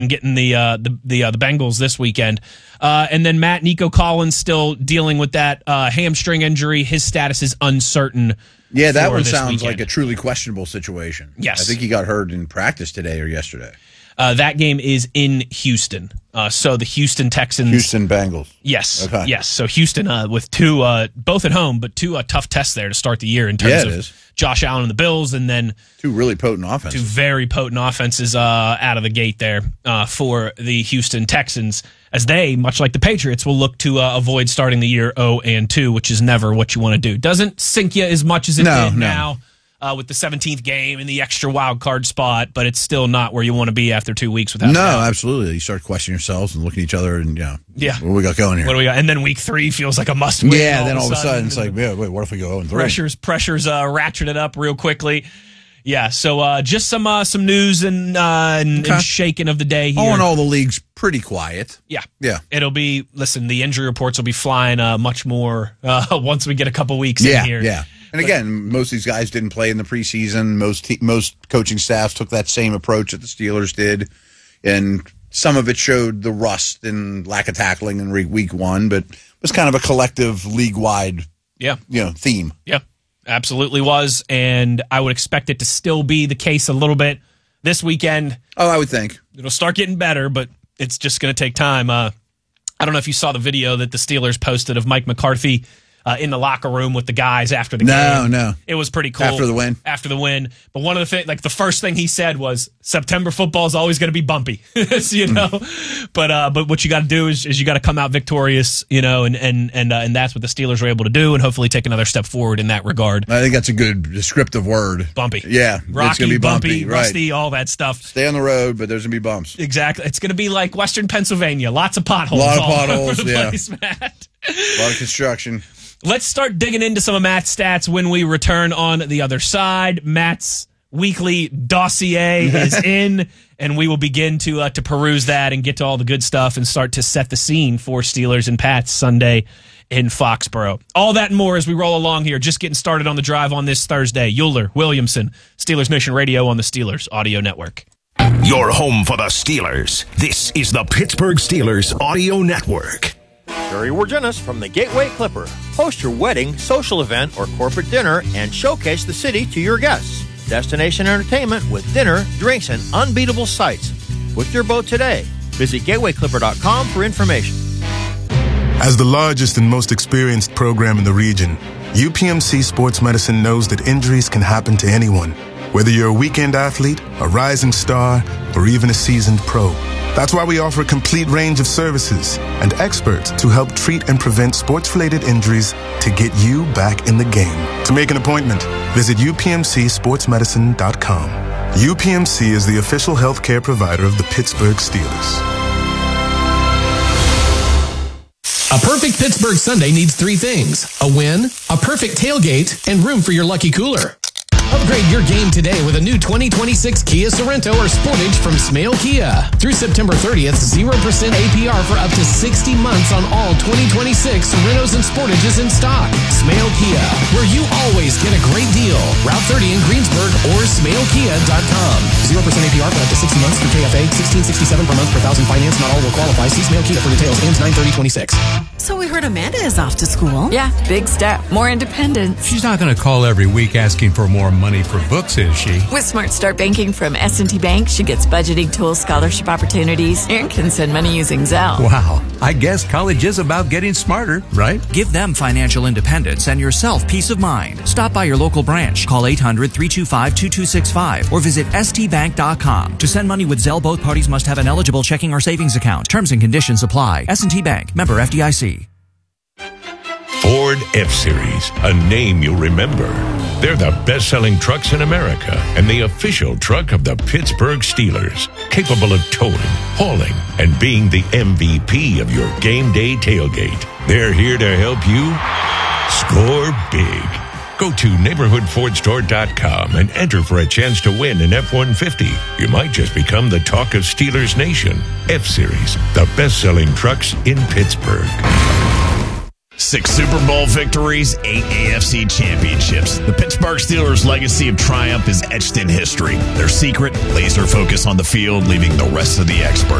and getting the Bengals this weekend. And then Nico Collins still dealing with that hamstring injury. His status is uncertain. Yeah, that one sounds like a truly questionable situation. Yes. I think he got hurt in practice today or yesterday. That game is in Houston. So the Houston Texans. Houston Bengals. Yes. Okay. Yes. So Houston with two, both at home, but two tough tests there to start the year in terms of Josh Allen and the Bills, and then two really potent offenses. Two very potent offenses out of the gate there for the Houston Texans, as they, much like the Patriots, will look to avoid starting the year 0-2, which is never what you want to do. Doesn't sink you as much as it did now. With the 17th game and the extra wild card spot, but it's still not where you want to be after 2 weeks without. No, absolutely. You start questioning yourselves and looking at each other, and what do we got going here? What do we got? And then week 3 feels like a must win. Yeah, then all of a sudden it's like, wait, what if we go 0-3? Pressure's ratcheted up real quickly. Yeah, so just some news and shaking of the day here. All in all, the league's pretty quiet. Yeah. It'll be, the injury reports will be flying much more once we get a couple weeks in here. Yeah. And again, most of these guys didn't play in the preseason. Most coaching staffs took that same approach that the Steelers did, and some of it showed the rust and lack of tackling in week 1, but it was kind of a collective league-wide theme. Yeah, absolutely was, and I would expect it to still be the case a little bit this weekend. Oh, I would think. It'll start getting better, but it's just going to take time. I don't know if you saw the video that the Steelers posted of Mike McCarthy in the locker room with the guys after the game. No. It was pretty cool. After the win. But one of the things, the first thing he said was, September football is always going to be bumpy, But what you got to do is you got to come out victorious, and that's what the Steelers were able to do, and hopefully take another step forward in that regard. I think that's a good descriptive word. Bumpy. Yeah. Rocky, it's going to be bumpy, rusty, all that stuff. Stay on the road, but there's going to be bumps. Exactly. It's going to be like Western Pennsylvania. Lots of potholes. A lot of all potholes, over the place, Matt. A lot of construction. Let's start digging into some of Matt's stats when we return on the other side. Matt's weekly dossier is in, and we will begin to peruse that and get to all the good stuff and start to set the scene for Steelers and Pats Sunday in Foxborough. All that and more as we roll along here. Just getting started on the drive on this Thursday. Euler, Williamson, Steelers Nation Radio on the Steelers Audio Network. Your home for the Steelers. This is the Pittsburgh Steelers Audio Network. Jerry Wargenis from the Gateway Clipper. Host your wedding, social event, or corporate dinner and showcase the city to your guests. Destination entertainment with dinner, drinks, and unbeatable sights. Book your boat today. Visit gatewayclipper.com for information. As the largest and most experienced program in the region, UPMC Sports Medicine knows that injuries can happen to anyone. Whether you're a weekend athlete, a rising star, or even a seasoned pro. That's why we offer a complete range of services and experts to help treat and prevent sports-related injuries to get you back in the game. To make an appointment, visit upmcsportsmedicine.com. UPMC is the official healthcare provider of the Pittsburgh Steelers. A perfect Pittsburgh Sunday needs 3 things: a win, a perfect tailgate, and room for your lucky cooler. Upgrade your game today with a new 2026 Kia Sorento or Sportage from Smale Kia. Through September 30th, 0% APR for up to 60 months on all 2026 Sorentos and Sportages in stock. Smale Kia, where you always get a great deal. Route 30 in Greensburg or smalekia.com. 0% APR for up to 60 months through KFA. $16.67 per month per thousand finance. Not all will qualify. See Smale Kia for details. Ends 9/30/26. So we heard Amanda is off to school. Yeah, big step. More independence. She's not going to call every week asking for more money for books, is she? With Smart Start Banking from S&T Bank, she gets budgeting tools, scholarship opportunities, and can send money using Zelle. Wow. I guess college is about getting smarter, right? Give them financial independence and yourself peace of mind. Stop by your local branch. Call 800-325-2265 or visit stbank.com. To send money with Zelle, both parties must have an eligible checking or savings account. Terms and conditions apply. S&T Bank. Member FDIC. Ford F-Series, a name you'll remember. They're the best-selling trucks in America and the official truck of the Pittsburgh Steelers, capable of towing, hauling, and being the MVP of your game day tailgate. They're here to help you score big. Go to neighborhoodfordstore.com and enter for a chance to win an F-150. You might just become the talk of Steelers Nation. F-Series, the best-selling trucks in Pittsburgh. 6 Super Bowl victories, 8 AFC championships. The Pittsburgh Steelers' legacy of triumph is etched in history. Their secret, laser focus on the field, leaving the rest of the experts